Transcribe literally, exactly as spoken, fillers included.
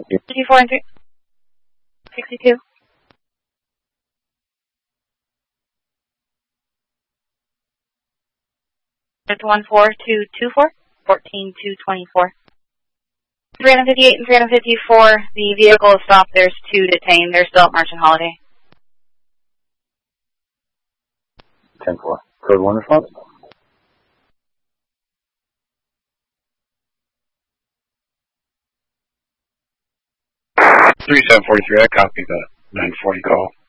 fifty-four and three sixty-two. It's one four two two four, fourteen two twenty-four. three fifty-eight and three fifty-four, the vehicle is stopped. There's two detained. They're still at Merchant Holiday. ten four. Code one response? three seven four three, I copy the nine forty call.